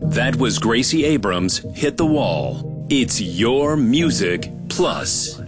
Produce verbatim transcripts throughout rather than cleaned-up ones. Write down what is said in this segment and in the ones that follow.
That was Gracie Abrams' Hit the Wall. It's your music plus.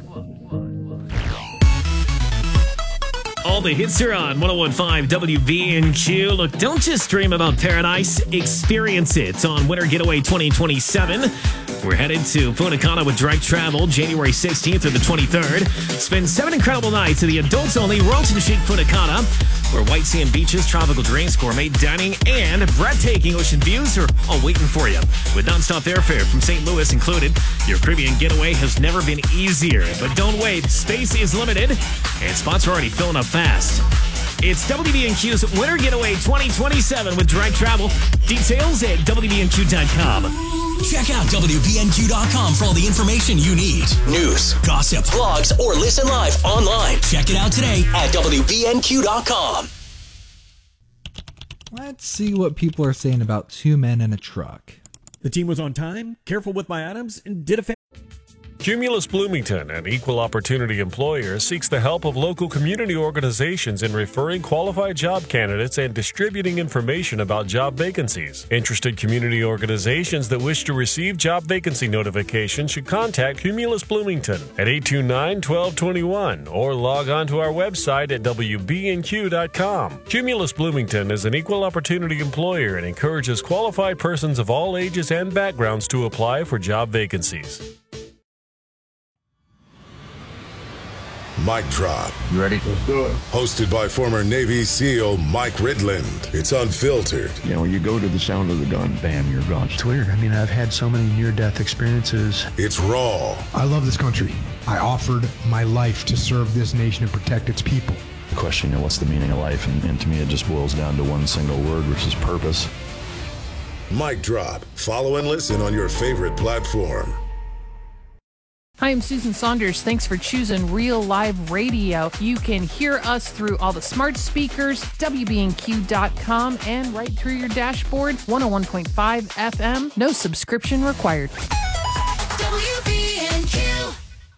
All the hits are on one oh one point five W B N Q. Look, don't just dream about paradise. Experience it on Winter Getaway twenty twenty-seven. We're headed to Punta Cana with direct travel January sixteenth through the twenty-third. Spend seven incredible nights at the adults-only Royalton Chic Punta Cana, where white sand beaches, tropical drinks, gourmet dining, and breathtaking ocean views are all waiting for you. With nonstop airfare from Saint Louis included, your Caribbean getaway has never been easier. But don't wait, space is limited, and spots are already filling up fast. It's W B N Q's Winter Getaway twenty twenty-seven with direct travel. Details at W B N Q dot com. Check out W B N Q dot com for all the information you need. News, gossip, blogs, or listen live online. Check it out today at W B N Q dot com. Let's see what people are saying about Two Men in a Truck. The team was on time, careful with my items, and did a fa- Cumulus Bloomington, an equal opportunity employer, seeks the help of local community organizations in referring qualified job candidates and distributing information about job vacancies. Interested community organizations that wish to receive job vacancy notifications should contact Cumulus Bloomington at eight two nine, one two two one or log on to our website at W B N Q dot com. Cumulus Bloomington is an equal opportunity employer and encourages qualified persons of all ages and backgrounds to apply for job vacancies. Mic Drop. You ready? Let's do it. Hosted by former Navy SEAL Mike Ridland. It's unfiltered. You know, you go to the sound of the gun, bam, you're gone. It's weird. I mean, I've had so many near-death experiences. It's raw. I love this country. I offered my life to serve this nation and protect its people. The question, you know, what's the meaning of life? And, and to me, it just boils down to one single word, which is purpose. Mic Drop. Follow and listen on your favorite platform. Hi, I'm Susan Saunders. Thanks for choosing Real Live Radio. You can hear us through all the smart speakers, W B N Q dot com, and right through your dashboard, one oh one point five F M. No subscription required. W B N Q.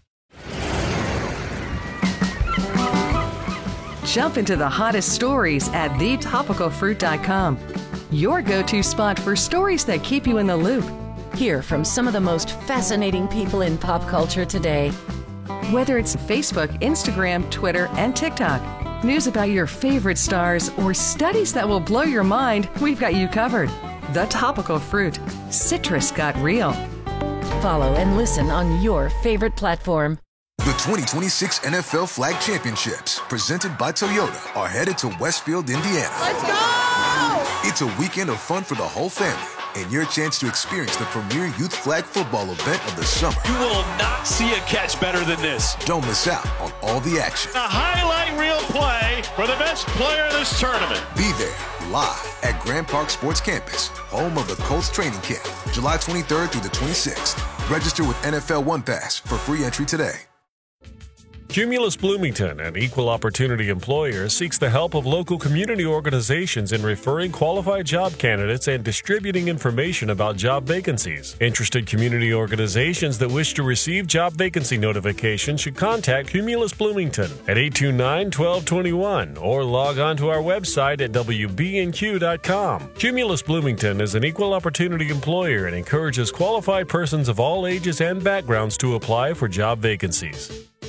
Jump into the hottest stories at the topical fruit dot com. Your go-to spot for stories that keep you in the loop. Hear from some of the most fascinating people in pop culture today. Whether it's Facebook, Instagram, Twitter, and TikTok, news about your favorite stars, or studies that will blow your mind, we've got you covered. The Topical Fruit. Citrus got real. Follow and listen on your favorite platform. The twenty twenty-six N F L Flag Championships, presented by Toyota, are headed to Westfield, Indiana. Let's go! It's a weekend of fun for the whole family, and your chance to experience the premier youth flag football event of the summer. You will not see a catch better than this. Don't miss out on all the action. A highlight reel play for the best player in this tournament. Be there, live at Grand Park Sports Campus, home of the Colts training camp, July twenty-third through the twenty-sixth. Register with N F L One Pass for free entry today. Cumulus Bloomington, an equal opportunity employer, seeks the help of local community organizations in referring qualified job candidates and distributing information about job vacancies. Interested community organizations that wish to receive job vacancy notifications should contact Cumulus Bloomington at eight two nine, one two two one or log on to our website at W B N Q dot com. Cumulus Bloomington is an equal opportunity employer and encourages qualified persons of all ages and backgrounds to apply for job vacancies.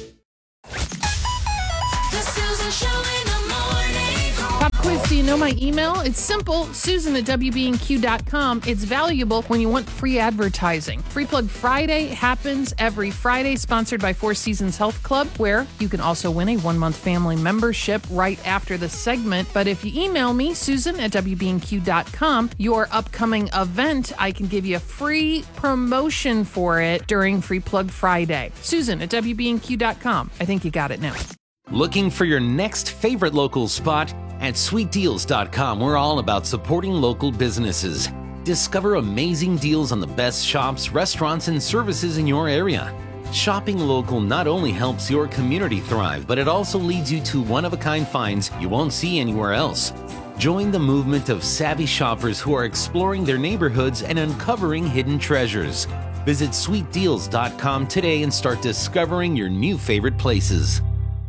Pop quiz, do you know my email? It's simple, Susan at W B N Q dot com. It's valuable when you want free advertising. Free Plug Friday happens every Friday, sponsored by Four Seasons Health Club, where you can also win a one-month family membership right after the segment. But if you email me, Susan at W B N Q dot com, your upcoming event, I can give you a free promotion for it during Free Plug Friday. Susan at W B N Q dot com. I think you got it now. Looking for your next favorite local spot? At sweet deals dot com, we're all about supporting local businesses. Discover amazing deals on the best shops, restaurants, and services in your area. Shopping local not only helps your community thrive, but it also leads you to one-of-a-kind finds you won't see anywhere else. Join the movement of savvy shoppers who are exploring their neighborhoods and uncovering hidden treasures. Visit sweet deals dot com today and start discovering your new favorite places.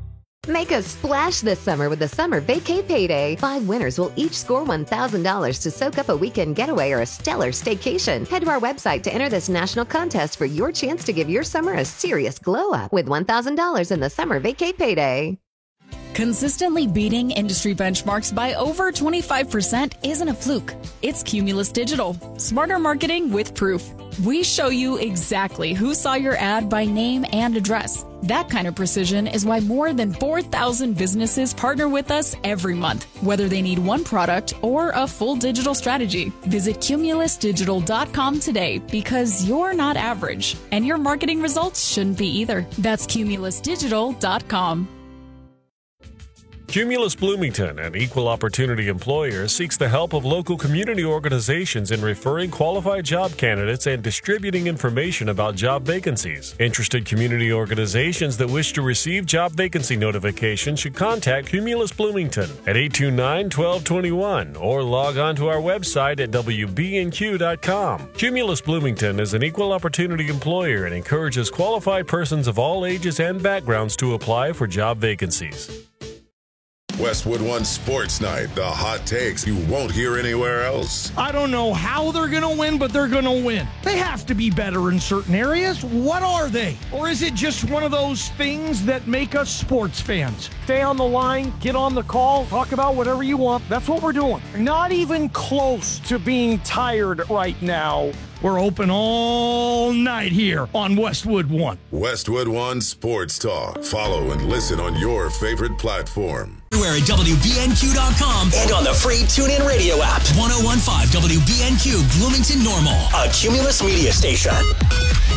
Make a splash this summer with the Summer Vacay Payday. Five winners will each score one thousand dollars to soak up a weekend getaway or a stellar staycation. Head to our website to enter this national contest for your chance to give your summer a serious glow up with one thousand dollars in the Summer Vacay Payday. Consistently beating industry benchmarks by over twenty-five percent isn't a fluke. It's Cumulus Digital. Smarter marketing with proof. We show you exactly who saw your ad by name and address. That kind of precision is why more than four thousand businesses partner with us every month, whether they need one product or a full digital strategy. Visit cumulus digital dot com today because you're not average, and your marketing results shouldn't be either. That's cumulus digital dot com. Cumulus Bloomington, an equal opportunity employer, seeks the help of local community organizations in referring qualified job candidates and distributing information about job vacancies. Interested community organizations that wish to receive job vacancy notifications should contact Cumulus Bloomington at eight two nine, one two two one or log on to our website at w b n q dot com. Cumulus Bloomington is an equal opportunity employer and encourages qualified persons of all ages and backgrounds to apply for job vacancies. Westwood One Sports Night, the hot takes you won't hear anywhere else. I don't know how they're going to win, but they're going to win. They have to be better in certain areas. What are they? Or is it just one of those things that make us sports fans? Stay on the line, get on the call, talk about whatever you want. That's what we're doing. Not even close to being tired right now. We're open all night here on Westwood One. Westwood One Sports Talk. Follow and listen on your favorite platform. Everywhere at W B N Q dot com and on the free TuneIn Radio app. ten fifteen W B N Q, Bloomington Normal, a Cumulus media station.